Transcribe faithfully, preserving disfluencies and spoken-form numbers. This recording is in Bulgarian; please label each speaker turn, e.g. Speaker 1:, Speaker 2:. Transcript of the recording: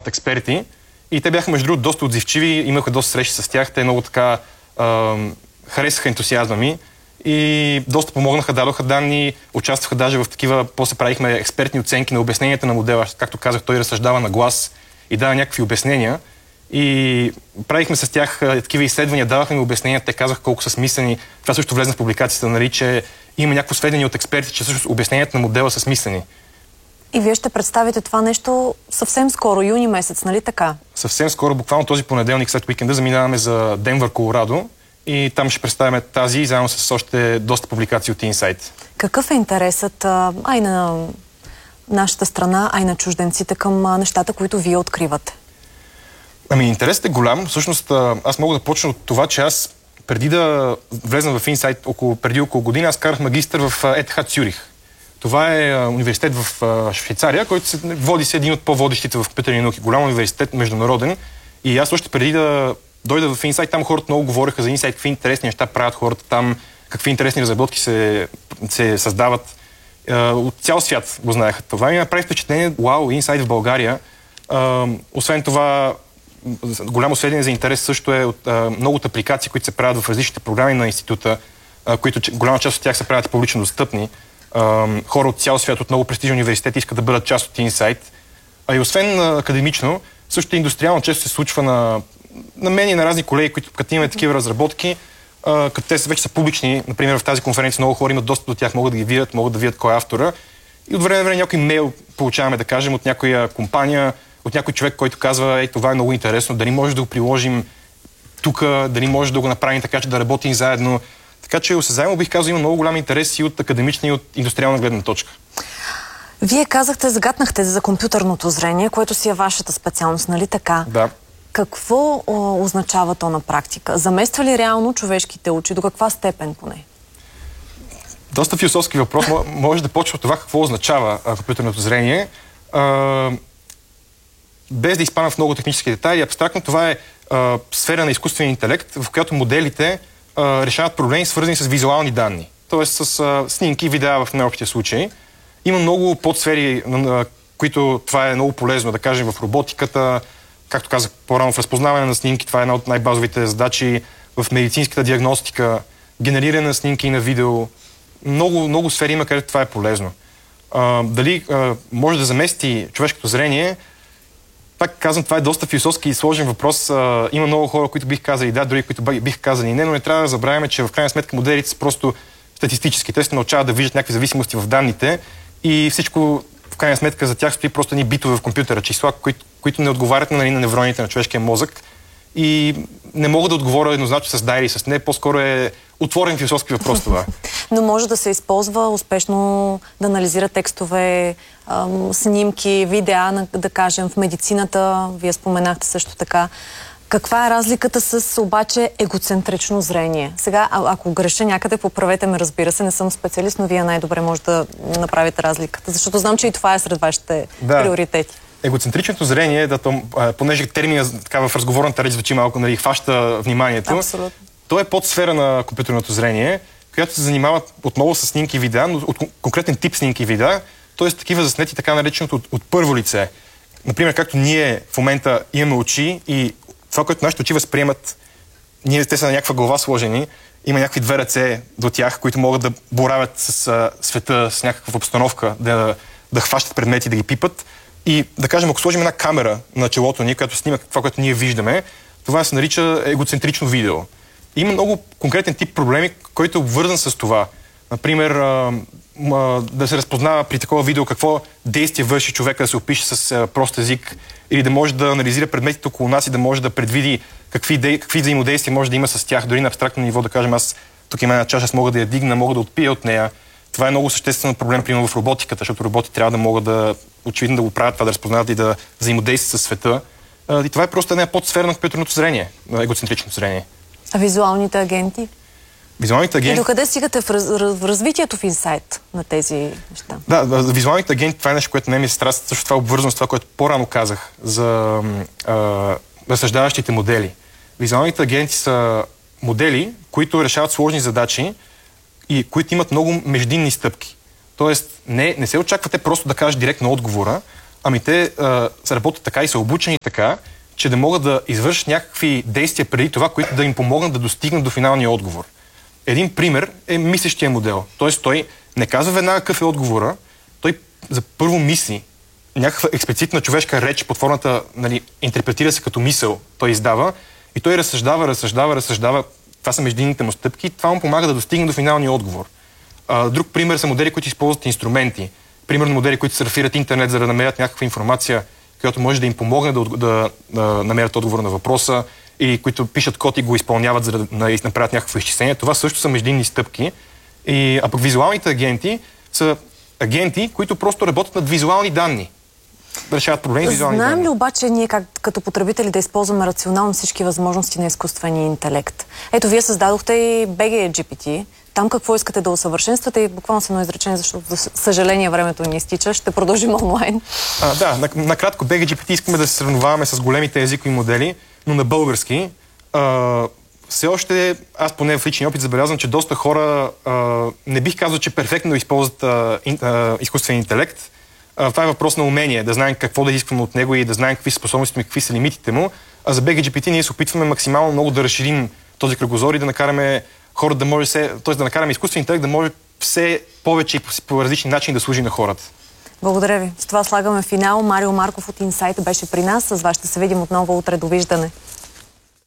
Speaker 1: експерти и те бяха между другото доста отзивчиви, имаха доста срещи с тях, те много така а, харесаха ентусиазма ми и доста помогнаха, дадоха данни, участваха даже в такива, после правихме експертни оценки на обясненията на модела, както казах, той разсъждава на глас и дава някакви обяснения и правихме с тях а, такива изследвания, даваха ми обяснения, те казаха колко са смислени, това също влезна в публикацията, нали, че има някакво сведения от експерти, че също обясненията на модела са смислени.
Speaker 2: И вие ще представите това нещо съвсем скоро, юни месец, нали така?
Speaker 1: Съвсем скоро, буквално този понеделник след уикенда, заминаваме за Денвър, Колорадо и там ще представим тази, заедно с още доста публикации от Insight.
Speaker 2: Какъв е интересът, а и на нашата страна, а и на чужденците към нещата, които вие откривате?
Speaker 1: Ами, интересът е голям. Всъщност, аз мога да почна от това, че аз преди да влезна в Insight, около, преди около година, аз карах магистър в и ти ейч Цюрих. Това е а, университет в а, Швейцария, който се води се един от по-водещите в компютърни науки. Голям университет, международен. И аз още преди да дойда в Insight, там хората много говореха за Insight, какви интересни неща правят хората там, какви интересни разработки се, се създават. А, от цял свят го знаеха. Това ми направи впечатление, вау, Insight в България. А, освен това, голямо сведение за интерес също е от а, многото апликации, които се правят в различните програми на института, а, които голяма част от тях се правят публично достъпни. Uh, хора от цял свят, от много престижни университети искат да бъдат част от Insight. А и освен uh, академично, също индустриално често се случва на, на мен и на разни колеги, които като имаме такива разработки, uh, като те вече са публични, например в тази конференция много хора имат достъп до тях, могат да ги видят, могат да видят кой е автора. И от време на време някой мейл получаваме, да кажем, от някоя компания, от някой човек, който казва, ей, това е много интересно, дали може да го приложим тук, дали може да го направим така, че да работим заедно. Така че осезаемо бих казал, има много голям интерес и от академична и от индустриална гледна точка.
Speaker 2: Вие казахте, загатнахте за компютърното зрение, което си е вашата специалност, нали така?
Speaker 1: Да.
Speaker 2: Какво о, означава то на практика? Замества ли реално човешките очи? До каква степен поне?
Speaker 1: Доста философски въпрос. Може да почва от това какво означава а, компютърното зрение. А, без да изпадам в много технически детайли, абстрактно това е а, сфера на изкуствен интелект, в която моделите решават проблеми, свързани с визуални данни. Тоест с а, снимки и видеа в най-общия случай. Има много подсфери, на които това е много полезно, да кажем в роботиката, както казах по-рано, в разпознаване на снимки, това е една от най-базовите задачи, в медицинската диагностика, генериране на снимки и на видео. Много, много сфери има, където това е полезно. А, дали а, може да замести човешкото зрение? Пак казвам, това е доста философски и сложен въпрос. А, има много хора, които бих казали да, други, които бих казали не, но не трябва да забравяме, че в крайна сметка моделите са просто статистически. Те се научават да виждат някакви зависимости в данните и всичко в крайна сметка за тях стои просто едни битове в компютъра, числа, които, които не отговарят на, на невроните на човешкия мозък и не мога да отговоря еднозначно с да или с не, по-скоро е отворен философски въпрос това.
Speaker 2: Но може да се използва успешно да анализира текстове, ам, снимки, видеа, да кажем, в медицината. Вие споменахте също така. Каква е разликата с обаче егоцентрично зрение? Сега, а, ако греша някъде, поправете ме, разбира се, не съм специалист, но вие най-добре може да направите разликата, защото знам, че и това е сред вашите да. приоритети.
Speaker 1: Егоцентричното зрение, да, то, понеже термина така, в разговорната реч звучи малко, нали, хваща вниманието.
Speaker 2: Абсолютно.
Speaker 1: То е подсфера на компютърното зрение, която се занимава отново с снимки и видеа, но от конкретен тип снимки и видеа, т.е. такива заснети така нареченото от, от първо лице. Например, както ние в момента имаме очи и това, което нашите очи възприемат, ние те са на някаква глава сложени, има някакви две ръце до тях, които могат да боравят с а, света, с някаква обстановка, да, да хващат предмети, да ги пипат. И да кажем, ако сложим една камера на челото ни, която снима това, което ние виждаме, това се нарича егоцентрично видео. Има много конкретен тип проблеми, който е обвързан с това. Например, а, а, да се разпознава при такова видео какво действие върши човека, да се опише с а, прост език или да може да анализира предметите около нас и да може да предвиди какви, де, какви взаимодействия може да има с тях. Дори на абстрактно ниво, да кажем, аз тук има една чаша, аз мога да я дигна, мога да отпия от нея. Това е много съществен проблем, примерно в роботиката, защото роботи трябва да могат да очевидно да го правят, това да разпознават и да взаимодействат със света. А, и това е просто една подсфера на компютърното зрение, на егоцентричното зрение.
Speaker 2: А визуалните агенти?
Speaker 1: Визуалните агенти...
Speaker 2: И докъде стигате в, раз, в развитието в Insight на тези неща?
Speaker 1: Да, визуалните агенти, това е нещо, което не ми е страст, също това е обвързано с това, което по-рано казах за а, разсъждаващите модели. Визуалните агенти са модели, които решават сложни задачи и които имат много междинни стъпки. Тоест, не, не се очаквате просто да кажеш директно отговора, Ами те а, се работят така и са обучени така, че да могат да извършат някакви действия преди това, които да им помогнат да достигнат до финалния отговор. Един пример е мислещия модел. Тоест той не казва веднага какъв е отговора, той за първо мисли някаква експлицитна човешка реч под формата, нали, интерпретира се като мисъл, той издава и той разсъждава, разсъждава, разсъждава. Това са междинните му стъпки и това му помага да достигне до финалния отговор. А, друг пример са модели, които използват инструменти. Примерно модели, които сърфират интернет, за да намерят някаква информация, която може да им помогне да, да, да намерят отговор на въпроса, или които пишат код и го изпълняват, за да направят някакво изчисление. Това също са междинни стъпки. И, а пък визуалните агенти са агенти, които просто работят над визуални данни. Решават проблеми с визуални
Speaker 2: Знаем
Speaker 1: данни.
Speaker 2: ли обаче ние как, като потребители да използваме рационално всички възможности на изкуствения интелект? Ето, вие създадохте и би джи джи пи ти. Там какво искате да усъвършенствате и буквално с едно изречение, защото за съжаление времето ни изтича. Ще продължим онлайн.
Speaker 1: А, да, накратко би джи джи пи ти искаме да се сравняваме с големите езикови модели, но на български. А, все още, аз поне в личния опит забелязвам, че доста хора а, не бих казал, че перфектно използват а, ин, а, изкуствен интелект. А, това е въпрос на умение, да знаем какво да изискваме от него и да знаем какви са способностите му и какви са лимитите му. А за би джи пи ти ние се опитваме максимално много да разширим този кръгозор и да накараме хората да може все, т.е. да накараме изкуствен интелект да може все повече и по, по различни начини да служи на хората.
Speaker 2: Благодаря ви. С това слагаме финал. Марио Марков от Инсайт беше при нас. С вас ще се видим отново утре. Довиждане.